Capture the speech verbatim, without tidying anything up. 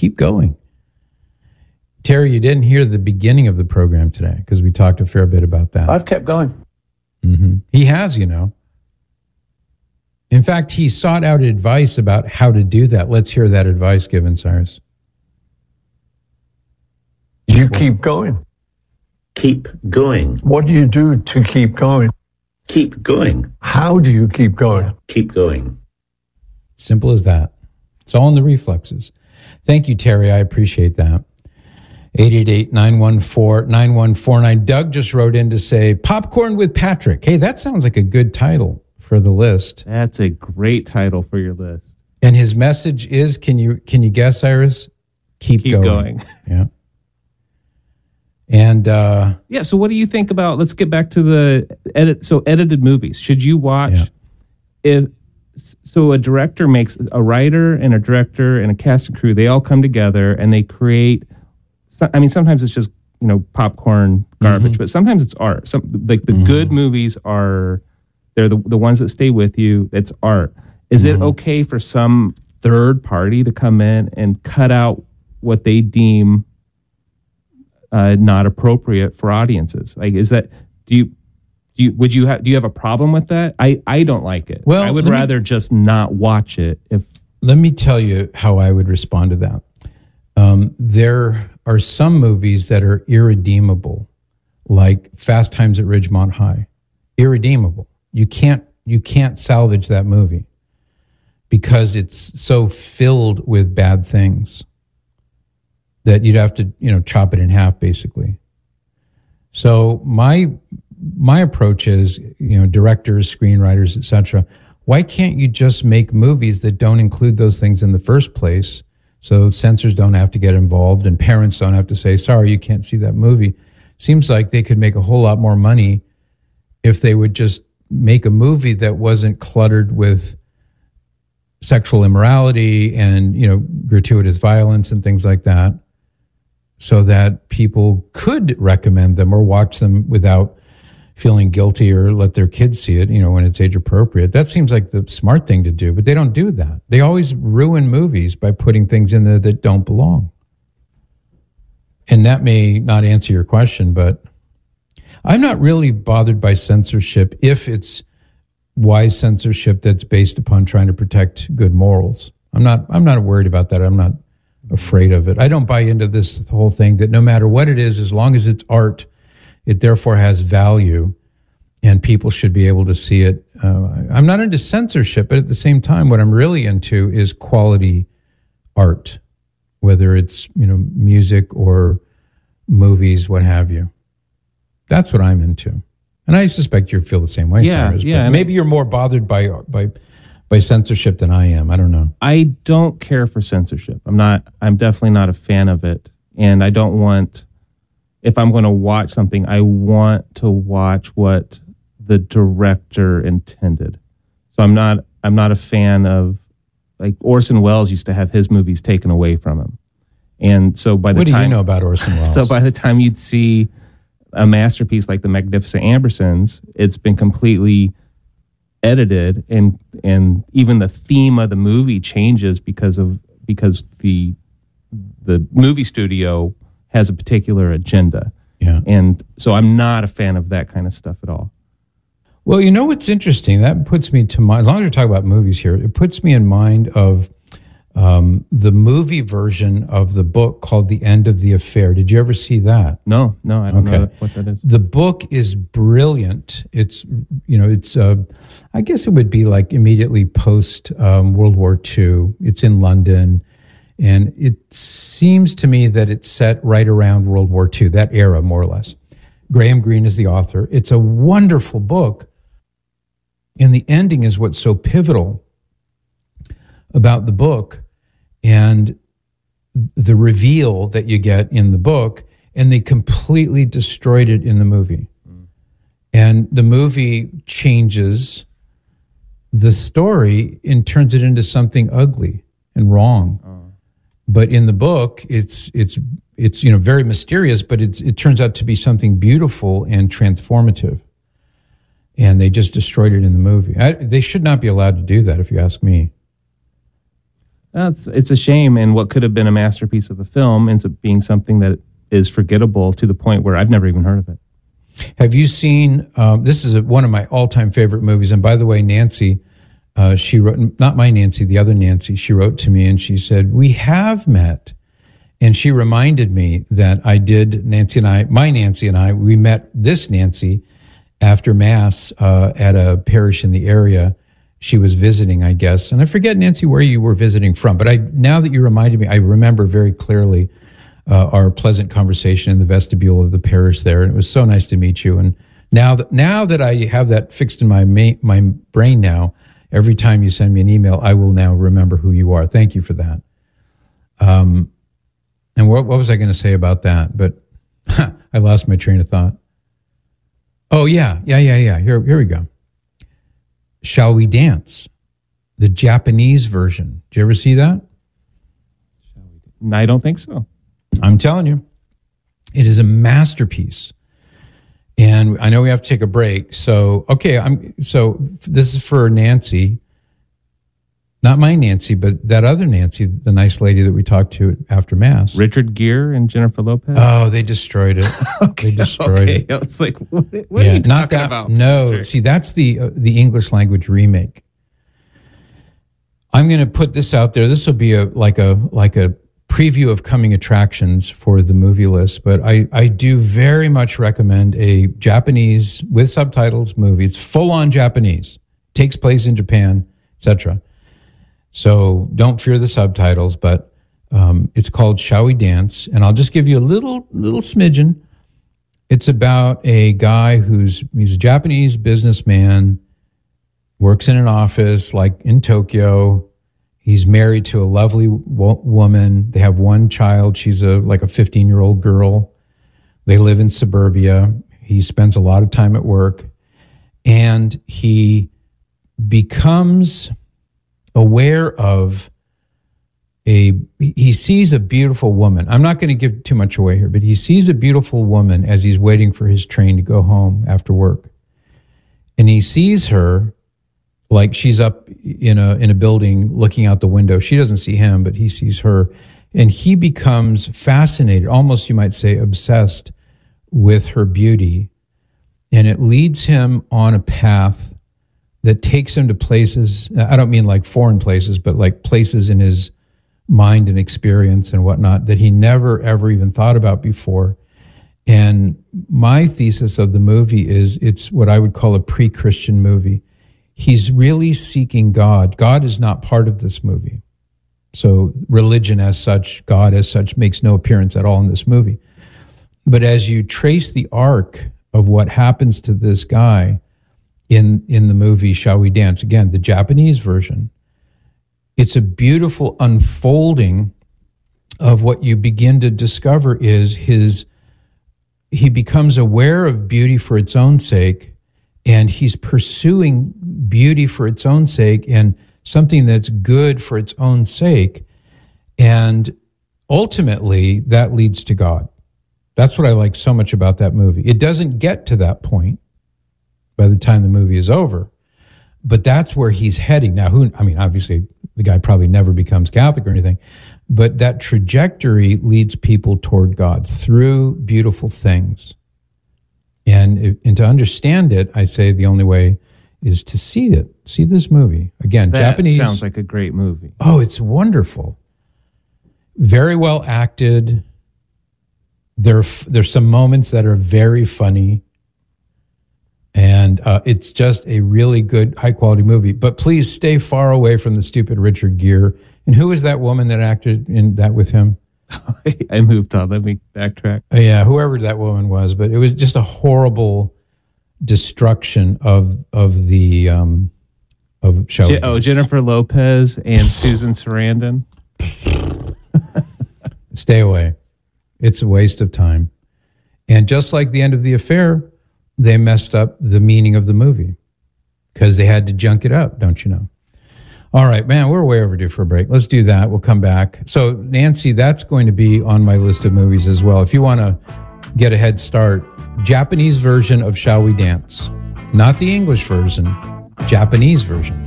keep going. Terry, you didn't hear the beginning of the program today because we talked a fair bit about that. I've kept going. Mm-hmm. He has, you know. In fact, he sought out advice about how to do that. Let's hear that advice given, Cyrus. You keep going. Keep going. What do you do to keep going? Keep going. How do you keep going? Keep going. Simple as that. It's all in the reflexes. Thank you, Terry. I appreciate that. eight eight eight, nine one four, nine one four nine. Doug just wrote in to say, Popcorn with Patrick. Hey, that sounds like a good title for the list. That's a great title for your list. And his message is, can you can you guess, Iris? Keep, Keep going. going. Yeah. And uh, yeah, so what do you think about, let's get back to the edit. So edited movies, should you watch, yeah. if so a director makes, a writer and a director and a cast and crew, they all come together and they create, I mean, sometimes it's just, you know, popcorn garbage, mm-hmm. but sometimes it's art. Some like the mm-hmm. good movies are, they're the, the ones that stay with you. It's art. Is mm-hmm. it okay for some third party to come in and cut out what they deem uh, not appropriate for audiences? Like, is that, do you, do you, would you have, do you have a problem with that? I, I don't like it. Well, I would rather me, just not watch it. If Let me tell you how I would respond to that. Um, there are some movies that are irredeemable, like Fast Times at Ridgemont High. Irredeemable. You can't, you can't salvage that movie because it's so filled with bad things that you'd have to, you know, chop it in half, basically. So my my approach is, you know, directors, screenwriters, et cetera, why can't you just make movies that don't include those things in the first place, so censors don't have to get involved and parents don't have to say, sorry, you can't see that movie? Seems like they could make a whole lot more money if they would just make a movie that wasn't cluttered with sexual immorality and, you know, gratuitous violence and things like that, so that people could recommend them or watch them without feeling guilty or let their kids see it, you know, when it's age appropriate. That seems like the smart thing to do, but they don't do that. They always ruin movies by putting things in there that don't belong. And that may not answer your question, but I'm not really bothered by censorship if it's wise censorship that's based upon trying to protect good morals. I'm not, I'm not worried about that. I'm not afraid of it. I don't buy into this whole thing that no matter what it is, as long as it's art, it therefore has value and people should be able to see it. Uh, I'm not into censorship, but at the same time, what I'm really into is quality art, whether it's, you know, music or movies, what have you. That's what I'm into. And I suspect you feel the same way, yeah, Cyrus. Yeah, maybe you're more bothered by by by censorship than I am. I don't know. I don't care for censorship. I'm not. I'm definitely not a fan of it. And I don't want, if I'm going to watch something, I want to watch what the director intended. So I'm not. I'm not a fan of, like, Orson Welles used to have his movies taken away from him. And so by the what time, do you know about Orson Welles? So by the time you'd see a masterpiece like The Magnificent Ambersons, it's been completely edited, and and even the theme of the movie changes because of because the the movie studio has a particular agenda. Yeah. And so I'm not a fan of that kind of stuff at all. Well, you know what's interesting? That puts me to mind, as long as we're talking about movies here, it puts me in mind of um, the movie version of the book called The End of the Affair. Did you ever see that? No, no, I don't okay. know what that is. The book is brilliant. It's, you know, it's, uh, I guess it would be like immediately post um, World War Two. It's in London. And it seems to me that it's set right around World War Two, that era, more or less. Graham Greene is the author. It's a wonderful book. And the ending is what's so pivotal about the book, and the reveal that you get in the book, and they completely destroyed it in the movie. Mm. And the movie changes the story and turns it into something ugly and wrong. Oh. But in the book, it's it's it's you know very mysterious, but it's, it turns out to be something beautiful and transformative. And they just destroyed it in the movie. I, they should not be allowed to do that, if you ask me. That's it's a shame, and what could have been a masterpiece of a film ends up being something that is forgettable to the point where I've never even heard of it. Have you seen? Um, this is a, one of my all-time favorite movies. And by the way, Nancy, uh, she wrote, not my Nancy, the other Nancy. She wrote to me and she said, "We have met," and she reminded me that I did. Nancy and I, my Nancy and I, we met this Nancy after Mass uh, at a parish in the area. She was visiting, I guess, and I forget, Nancy, where you were visiting from. But I, now that you reminded me, I remember very clearly uh, our pleasant conversation in the vestibule of the parish there, and it was so nice to meet you. And now that now that I have that fixed in my ma- my brain now, every time you send me an email, I will now remember who you are. Thank you for that. Um, and what, what was I going to say about that? But I lost my train of thought. Oh yeah, yeah, yeah, yeah. Here, here we go. Shall We Dance? The Japanese version. Did you ever see that? No, I don't think so. I'm telling you, it is a masterpiece. And I know we have to take a break. So, okay, I'm so this is for Nancy. Not my Nancy, but that other Nancy, the nice lady that we talked to after Mass. Richard Gere and Jennifer Lopez? Oh, they destroyed it. okay, They destroyed okay. it. I was like, what, what yeah, are you talking not that, about? No, Patrick? see, that's the uh, the English language remake. I'm going to put this out there. This will be a like a like a preview of coming attractions for the movie list, but I, I do very much recommend a Japanese with subtitles movie. It's full on Japanese, takes place in Japan, et cetera. So don't fear the subtitles, but um, it's called Shall We Dance? And I'll just give you a little little smidgen. It's about a guy who's he's a Japanese businessman, works in an office like in Tokyo. He's married to a lovely wo- woman. They have one child. She's a like a fifteen-year-old girl. They live in suburbia. He spends a lot of time at work, and he becomes aware of a, he sees a beautiful woman. I'm not going to give too much away here, but he sees a beautiful woman as he's waiting for his train to go home after work. And he sees her like she's up in a, in a building looking out the window. She doesn't see him, but he sees her. And he becomes fascinated, almost you might say obsessed with her beauty. And it leads him on a path that takes him to places, I don't mean like foreign places, but like places in his mind and experience and whatnot that he never, ever even thought about before. And my thesis of the movie is it's what I would call a pre-Christian movie. He's really seeking God. God is not part of this movie. So religion as such, God as such, makes no appearance at all in this movie. But as you trace the arc of what happens to this guy, in in the movie Shall We Dance? Again, the Japanese version. It's a beautiful unfolding of what you begin to discover is his, he becomes aware of beauty for its own sake, and he's pursuing beauty for its own sake and something that's good for its own sake. And ultimately, that leads to God. That's what I like so much about that movie. It doesn't get to that point by the time the movie is over. But that's where he's heading. Now, who, I mean, obviously, the guy probably never becomes Catholic or anything, but that trajectory leads people toward God through beautiful things. And, and to understand it, I say the only way is to see it. See this movie. Again, that Japanese. Sounds like a great movie. Oh, it's wonderful. Very well acted. There, there's some moments that are very funny. And uh, it's just a really good, high-quality movie. But please stay far away from the stupid Richard Gere. And who was that woman that acted in that with him? I moved on. Let me backtrack. Uh, yeah, whoever that woman was. But it was just a horrible destruction of of the um, of Shall Je- oh, Jennifer Lopez and Susan Sarandon. Stay away. It's a waste of time. And just like the end of The Affair, they messed up the meaning of the movie because they had to junk it up, don't you know? All right, man, we're way overdue for a break. Let's do that. We'll come back. So, Nancy, that's going to be on my list of movies as well. If you want to get a head start, Japanese version of Shall We Dance. Not the English version, Japanese version.